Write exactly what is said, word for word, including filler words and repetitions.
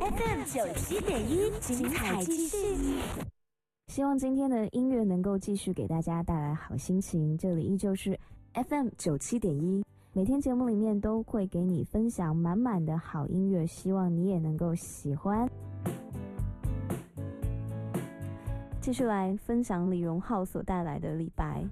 F M 九七点一，精彩继续。 希望今天的音乐能够继续给大家带来好心情。这里依旧是 F M 九七点一，每天节目里面都会给你分享满满的好音乐，希望你也能够喜欢。继续来分享李荣浩所带来的李白。